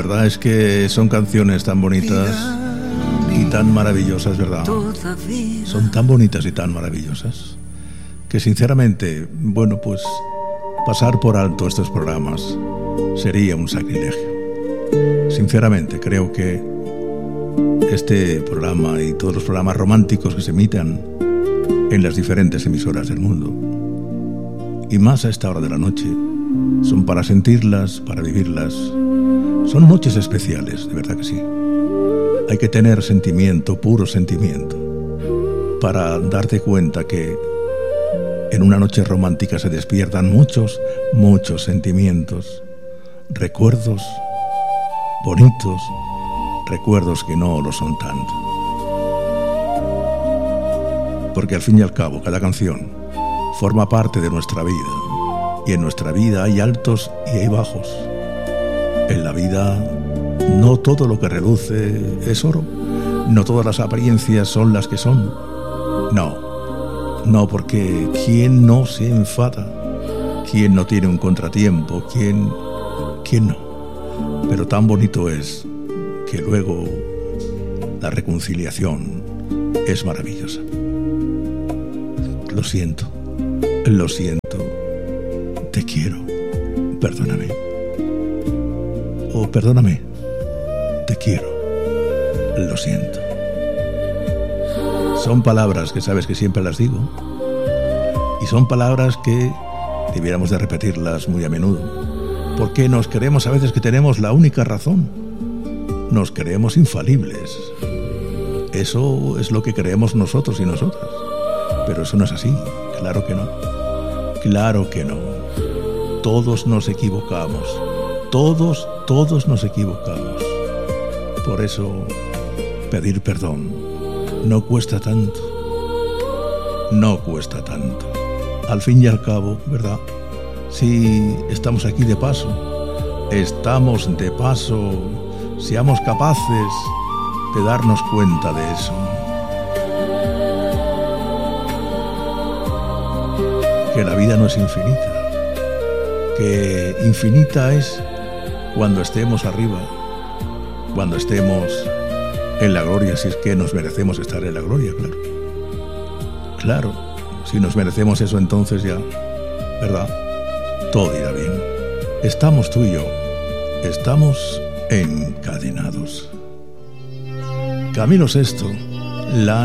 verdad es que son canciones tan bonitas y tan maravillosas, ¿verdad? Son tan bonitas y tan maravillosas que sinceramente, bueno, pues pasar por alto estos programas sería un sacrilegio. Sinceramente, creo que este programa y todos los programas románticos que se emitan en las diferentes emisoras del mundo, y más a esta hora de la noche, son para sentirlas, para vivirlas. Son noches especiales, de verdad que sí. Hay que tener sentimiento, puro sentimiento, para darte cuenta que en una noche romántica se despiertan muchos sentimientos, recuerdos bonitos, recuerdos que no lo son tanto. Porque al fin y al cabo, cada canción forma parte de nuestra vida, y en nuestra vida hay altos y hay bajos. En la vida no todo lo que reluce es oro, no todas las apariencias son las que son. No, porque ¿quién no se enfada? ¿Quién no tiene un contratiempo? ¿Quién no? Pero tan bonito es que luego la reconciliación es maravillosa. Lo siento, te quiero, perdóname. O perdóname, te quiero, lo siento. Son palabras que sabes que siempre las digo, y son palabras que debiéramos de repetirlas muy a menudo, porque nos creemos a veces que tenemos la única razón, nos creemos infalibles. Eso es lo que creemos nosotros y nosotras, pero eso no es así, claro que no. Todos nos equivocamos, todos nos equivocamos. Por eso, pedir perdón no cuesta tanto. Al fin y al cabo, ¿verdad? Si estamos aquí de paso, seamos capaces de darnos cuenta de eso. Que la vida no es infinita, que infinita es cuando estemos arriba, cuando estemos en la gloria, si es que nos merecemos estar en la gloria, claro, si nos merecemos eso, entonces ya, ¿verdad? Todo irá bien. Estamos tú y yo, estamos encadenados. Camilo VI, la